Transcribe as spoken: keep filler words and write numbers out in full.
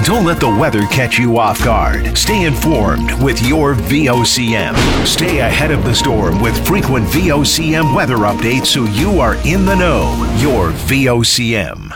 Don't let the weather catch you off guard. Stay informed with your V O C M. Stay ahead of the storm with frequent V O C M weather updates so you are in the know. Your V O C M.